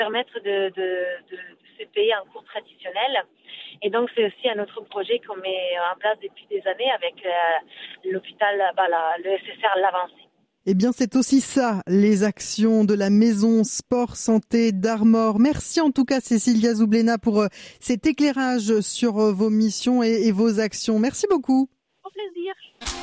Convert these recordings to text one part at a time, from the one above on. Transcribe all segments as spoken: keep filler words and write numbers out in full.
permettre de, de, de, de se payer en cours traditionnel. Et donc, c'est aussi un autre projet qu'on met en place depuis des années avec euh, l'hôpital, bah, la, le S S R L'Avancée. Eh bien, c'est aussi ça, les actions de la maison Sport Santé d'Armor. Merci en tout cas, Cécilia Zoublena, pour euh, cet éclairage sur euh, vos missions et, et vos actions. Merci beaucoup. Au plaisir.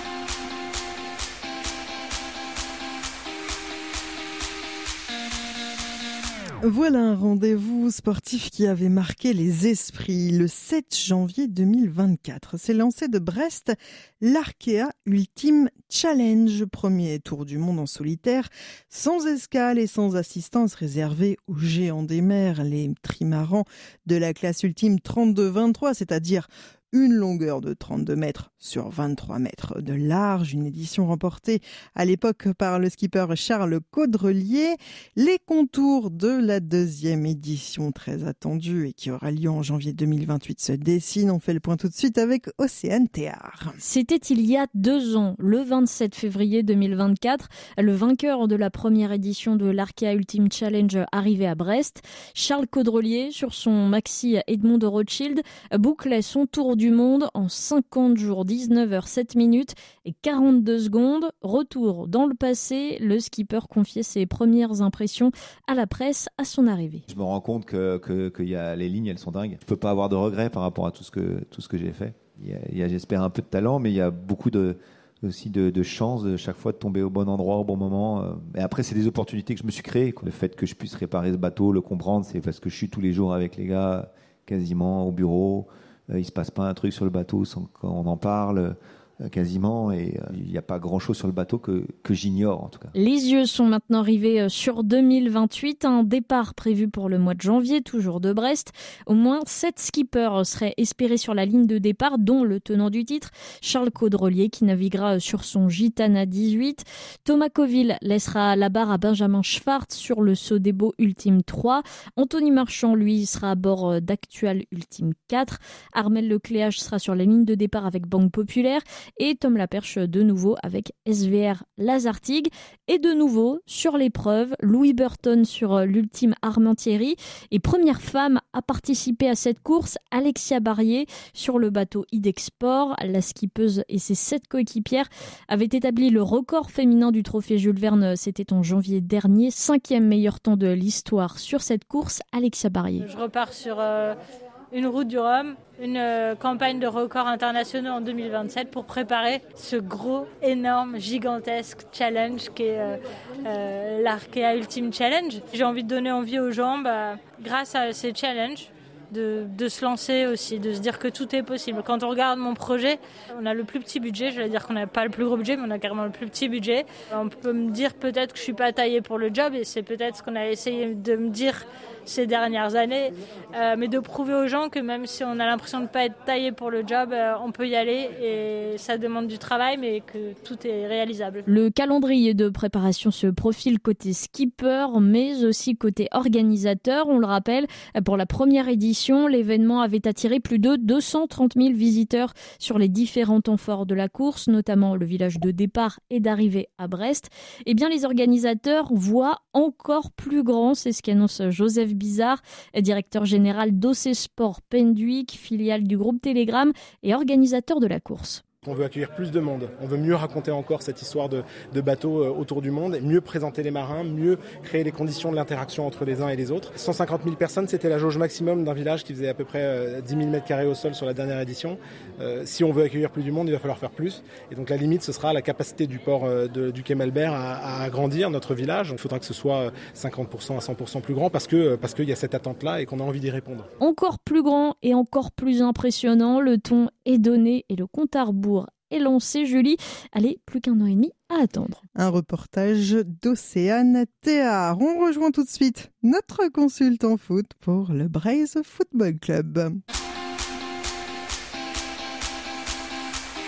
Voilà un rendez-vous sportif qui avait marqué les esprits. Le sept janvier deux mille vingt-quatre s'est lancé de Brest l'Arkea Ultimate Challenge, premier tour du monde en solitaire, sans escale et sans assistance, réservé aux géants des mers, les trimarans de la classe ultime trente-deux vingt-trois, c'est-à-dire une longueur de trente-deux mètres sur vingt-trois mètres de large, une édition remportée à l'époque par le skipper Charles Caudrelier. Les contours de la deuxième édition très attendue et qui aura lieu en janvier deux mille vingt-huit se dessinent. On fait le point tout de suite avec Océane Théard. C'était il y a deux ans, le vingt-sept février deux mille vingt-quatre, le vainqueur de la première édition de l'Arkea Ultimate Challenge arrivait à Brest. Charles Caudrelier, sur son maxi Edmond de Rothschild, bouclait son tour du monde en cinquante jours, dix-neuf heures sept minutes et quarante-deux secondes. Retour dans le passé, le skipper confiait ses premières impressions à la presse à son arrivée. Je me rends compte que, que, que y a, les lignes, elles sont dingues. Je peux pas avoir de regrets par rapport à tout ce que, tout ce que j'ai fait. Il y a, il y a, j'espère, un peu de talent, mais il y a beaucoup de, aussi de, de chance de chaque fois de tomber au bon endroit, au bon moment. Et après, c'est des opportunités que je me suis créées. Le fait que je puisse réparer ce bateau, le comprendre, c'est parce que je suis tous les jours avec les gars, quasiment au bureau. Il se passe pas un truc sur le bateau sans qu'on en parle, quasiment, et il n'y a pas grand chose sur le bateau que, que j'ignore en tout cas. Les yeux sont maintenant rivés sur deux mille vingt-huit, un départ prévu pour le mois de janvier, toujours de Brest. Au moins sept skippers seraient espérés sur la ligne de départ, dont le tenant du titre, Charles Caudrelier, qui naviguera sur son Gitana dix-huit. Thomas Coville laissera la barre à Benjamin Schwartz sur le Sodebo Ultime trois. Anthony Marchand, lui, sera à bord d'Actual Ultime quatre. Armel Lecléache sera sur la ligne de départ avec Banque Populaire. Et Tom Laperche de nouveau avec S V R Lazartigue. Et de nouveau, sur l'épreuve, Louis Burton sur l'Ultime Armentieri. Et première femme à participer à cette course, Alexia Barrier sur le bateau Idexport. La skippeuse et ses sept coéquipières avaient établi le record féminin du trophée Jules Verne. C'était en janvier dernier. Cinquième meilleur temps de l'histoire sur cette course, Alexia Barrier. Je repars sur... Euh... une route du Rhum, une euh, campagne de records internationaux en deux mille vingt-sept pour préparer ce gros, énorme, gigantesque challenge qui est euh, euh, l'Arkea Ultimate Challenge. J'ai envie de donner envie aux gens, bah, grâce à ces challenges, de, de se lancer aussi, de se dire que tout est possible. Quand on regarde mon projet, on a le plus petit budget, je vais dire qu'on n'a pas le plus gros budget, mais on a carrément le plus petit budget. On peut me dire peut-être que je suis pas taillée pour le job, et c'est peut-être ce qu'on a essayé de me dire ces dernières années, euh, mais de prouver aux gens que même si on a l'impression de ne pas être taillé pour le job, euh, on peut y aller, et ça demande du travail, mais que tout est réalisable. Le calendrier de préparation se profile côté skipper, mais aussi côté organisateur. On le rappelle, pour la première édition, l'événement avait attiré plus de deux cent trente mille visiteurs sur les différents temps forts de la course, notamment le village de départ et d'arrivée à Brest. Eh bien, les organisateurs voient encore plus grand, c'est ce qu'annonce Joseph Bizarre, directeur général d'O C Sport Penduic, filiale du groupe Telegram et organisateur de la course. On veut accueillir plus de monde, on veut mieux raconter encore cette histoire de, de bateau euh, autour du monde, mieux présenter les marins, mieux créer les conditions de l'interaction entre les uns et les autres. cent cinquante mille personnes, c'était la jauge maximum d'un village qui faisait à peu près euh, dix mille mètres carrés au sol sur la dernière édition. Euh, si on veut accueillir plus du monde, il va falloir faire plus. Et donc la limite, ce sera la capacité du port euh, de, du quai Malbert à, à agrandir notre village. Il faudra que ce soit cinquante pour cent à cent pour cent plus grand parce que parce qu'il y a cette attente-là et qu'on a envie d'y répondre. Encore plus grand et encore plus impressionnant, le ton est donné et le compte à rebours est lancé. Julie, allez, plus qu'un an et demi à attendre. Un reportage d'Océane Théard. On rejoint tout de suite notre consultant foot pour le Braise Football Club.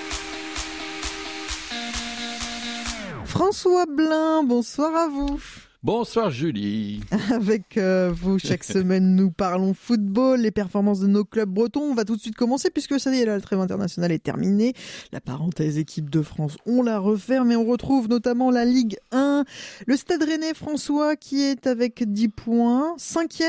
François Blin, bonsoir à vous. Bonsoir Julie. Avec euh, vous, chaque semaine, nous parlons football, les performances de nos clubs bretons. On va tout de suite commencer puisque ça y est, là, le trêve international est terminé. La parenthèse équipe de France, on la referme et on retrouve notamment la Ligue un. Le Stade Rennais, François, qui est avec dix points. Cinquième